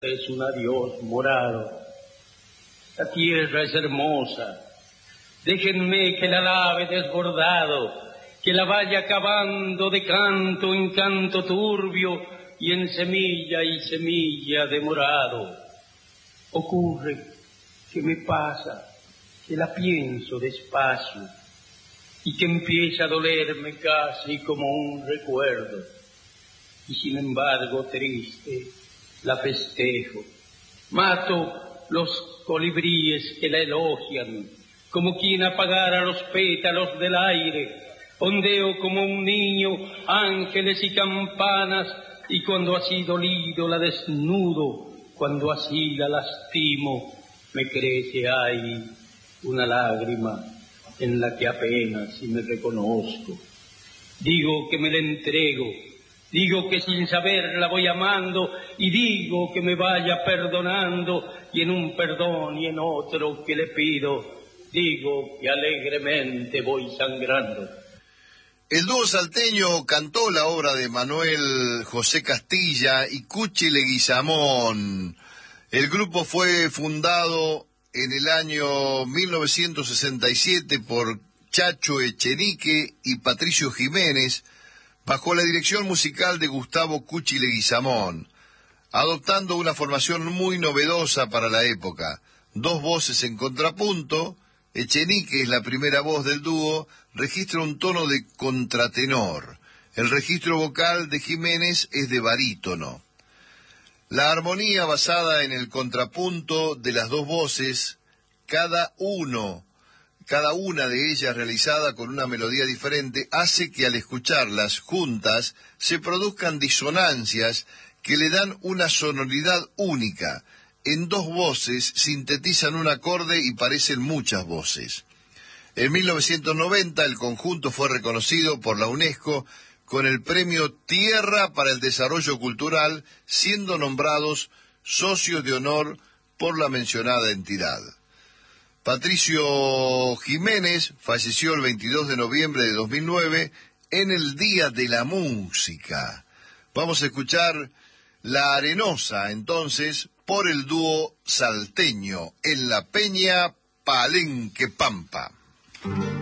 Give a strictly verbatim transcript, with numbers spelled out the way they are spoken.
Es un adiós morado. La tierra es hermosa. Déjenme que la lave desbordado, que la vaya cavando de canto en canto turbio y en semilla y semilla de morado. Ocurre que me pasa, que la pienso despacio y que empieza a dolerme casi como un recuerdo. Y sin embargo triste la festejo. Mato los colibríes que la elogian, como quien apagara los pétalos del aire. Ondeo como un niño ángeles y campanas, y cuando así dolido la desnudo, cuando así la lastimo, me crece ahí una lágrima en la que apenas si me reconozco. Digo que me la entrego, digo que sin saber la voy amando, y digo que me vaya perdonando, y en un perdón y en otro que le pido, digo que alegremente voy sangrando. El dúo salteño cantó la obra de Manuel José Castilla y Cuchi Leguizamón. El grupo fue fundado en el año mil novecientos sesenta y siete por Chacho Echenique y Patricio Jiménez, bajo la dirección musical de Gustavo Cuchi Leguizamón, adoptando una formación muy novedosa para la época. Dos voces en contrapunto. Echenique es la primera voz del dúo, registra un tono de contratenor. El registro vocal de Jiménez es de barítono. La armonía basada en el contrapunto de las dos voces, cada uno, cada una de ellas realizada con una melodía diferente, hace que al escucharlas juntas se produzcan disonancias que le dan una sonoridad única. En dos voces sintetizan un acorde y parecen muchas voces. En mil novecientos noventa el conjunto fue reconocido por la UNESCO con el premio Tierra para el Desarrollo Cultural, siendo nombrados socios de honor por la mencionada entidad. Patricio Jiménez falleció el veintidós de noviembre de dos mil nueve en el Día de la Música. Vamos a escuchar La Arenosa, entonces, por el dúo salteño, en la Peña Palenque Pampa.